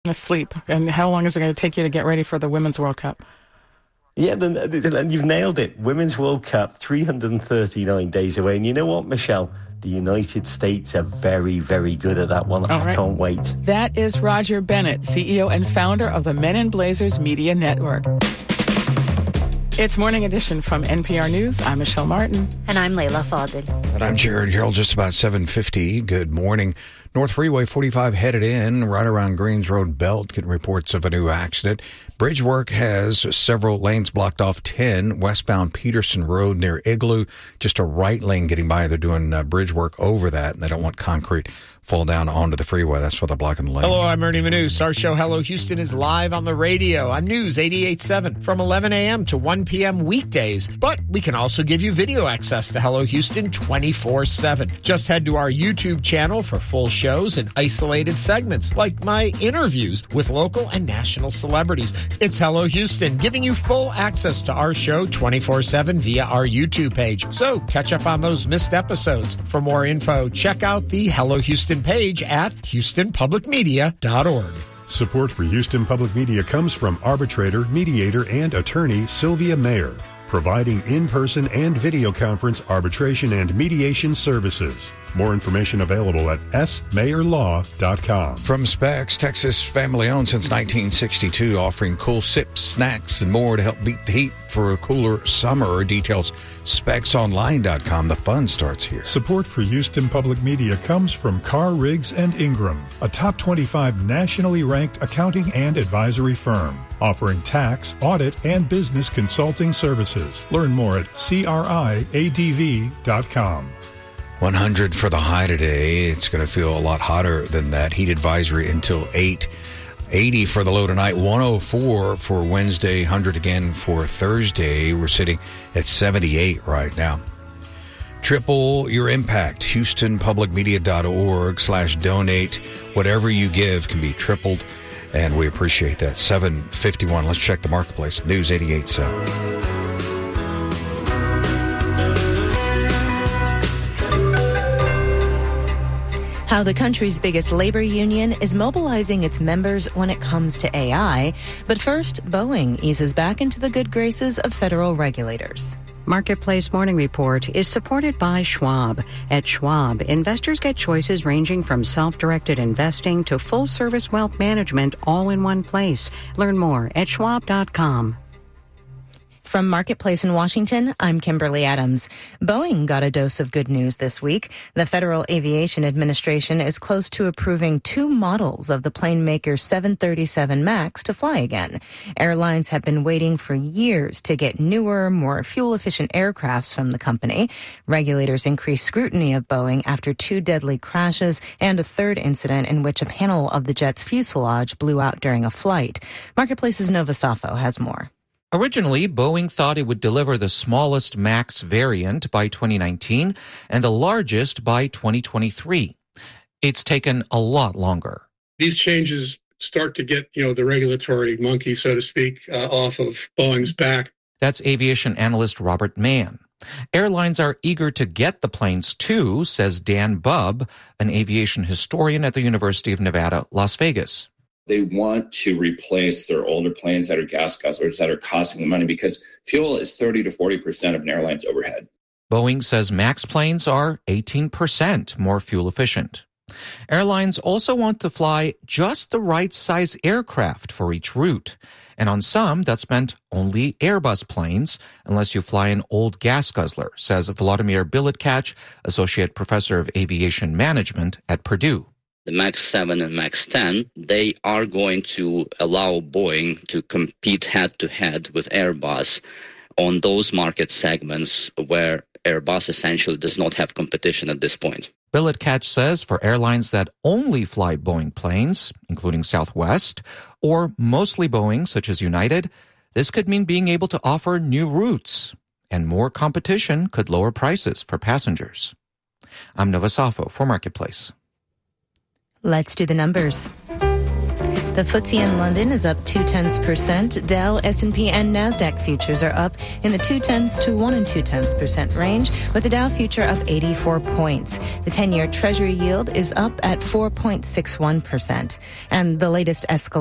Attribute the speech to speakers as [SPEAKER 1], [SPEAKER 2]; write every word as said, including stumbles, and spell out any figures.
[SPEAKER 1] Asleep. And how long is it going to take you to get ready for the Women's World Cup?
[SPEAKER 2] Yeah, then you've nailed it. Women's World Cup, three hundred thirty-nine days away. And you know what, Michelle? The United States are very, very good at that one.
[SPEAKER 1] All
[SPEAKER 2] I
[SPEAKER 1] right.
[SPEAKER 2] can't wait.
[SPEAKER 1] That is Roger Bennett, C E O and founder of the Men in Blazers Media Network. It's Morning Edition from N P R News. I'm Michelle Martin.
[SPEAKER 3] And I'm Layla Fadil.
[SPEAKER 4] And I'm Jared Harrell, just about seven fifty. Good morning. North Freeway forty-five headed in, right around Greens Road Belt, getting reports of a new accident. Bridge work has several lanes blocked off ten, westbound Peterson Road near Igloo. Just a right lane getting by. They're doing uh, bridge work over that, and they don't want concrete fall down onto the freeway. That's why they're blocking the lane.
[SPEAKER 5] Hello, I'm Ernie Manous. Our show, Hello Houston, is live on the radio on News eighty-eight point seven from eleven a.m. to one p.m. weekdays. But we can also give you video access to Hello Houston twenty-four seven. Just head to our YouTube channel for full shows and isolated segments, like my interviews with local and national celebrities. It's Hello Houston, giving you full access to our show twenty-four seven via our YouTube page. So catch up on those missed episodes. For more info, check out the Hello Houston page at houston public media dot org.
[SPEAKER 6] Support for Houston Public Media comes from arbitrator, mediator, and attorney Sylvia Mayer, providing in-person and video conference arbitration and mediation services. More information available at s mayer law dot com.
[SPEAKER 4] From Specs, Texas family-owned since nineteen sixty-two, offering cool sips, snacks, and more to help beat the heat for a cooler summer. Details, specs online dot com. The fun starts here.
[SPEAKER 6] Support for Houston Public Media comes from Carr, Riggs and Ingram, a top twenty-five nationally ranked accounting and advisory firm, offering tax, audit, and business consulting services. Learn more at c r i a d v dot com.
[SPEAKER 4] one hundred for the high today. It's going to feel a lot hotter than that. Heat advisory until eight. eighty for the low tonight. one oh four for Wednesday. one hundred again for Thursday. We're sitting at seventy-eight right now. Triple your impact. houston public media dot org slash donate. Whatever you give can be tripled, and we appreciate that. seven fifty-one. Let's check the marketplace. News eighty-eight point seven.
[SPEAKER 3] How the country's biggest labor union is mobilizing its members when it comes to A I. But first, Boeing eases back into the good graces of federal regulators.
[SPEAKER 7] Marketplace Morning Report is supported by Schwab. At Schwab, investors get choices ranging from self-directed investing to full-service wealth management all in one place. Learn more at schwab dot com.
[SPEAKER 3] From Marketplace in Washington, I'm Kimberly Adams. Boeing got a dose of good news this week. The Federal Aviation Administration is close to approving two models of the plane maker's seven thirty-seven MAX to fly again. Airlines have been waiting for years to get newer, more fuel-efficient aircrafts from the company. Regulators increased scrutiny of Boeing after two deadly crashes and a third incident in which a panel of the jet's fuselage blew out during a flight. Marketplace's Nova Safo has more.
[SPEAKER 8] Originally, Boeing thought it would deliver the smallest MAX variant by twenty nineteen and the largest by twenty twenty-three. It's taken a lot longer.
[SPEAKER 9] These changes start to get, you know, the regulatory monkey, so to speak, uh, off of Boeing's back.
[SPEAKER 8] That's aviation analyst Robert Mann. Airlines are eager to get the planes too, says Dan Bubb, an aviation historian at the University of Nevada, Las Vegas.
[SPEAKER 10] They want to replace their older planes that are gas guzzlers that are costing them money because fuel is thirty to forty percent of an airline's overhead.
[SPEAKER 8] Boeing says MAX planes are eighteen percent more fuel efficient. Airlines also want to fly just the right size aircraft for each route. And on some, that's meant only Airbus planes, unless you fly an old gas guzzler, says Vladimir Biletkach, associate professor of aviation management at Purdue.
[SPEAKER 11] The MAX seven and MAX ten, they are going to allow Boeing to compete head-to-head with Airbus on those market segments where Airbus essentially does not have competition at this point.
[SPEAKER 8] Biletkach says for airlines that only fly Boeing planes, including Southwest, or mostly Boeing, such as United, this could mean being able to offer new routes, and more competition could lower prices for passengers. I'm Nova Safo for Marketplace.
[SPEAKER 3] Let's do the numbers. The F T S E in London is up two tenths percent. Dow, S and P, and NASDAQ futures are up in the two tenths to one and two tenths percent range, with the Dow future up eighty-four points. The ten-year Treasury yield is up at four point six one percent. And the latest escalation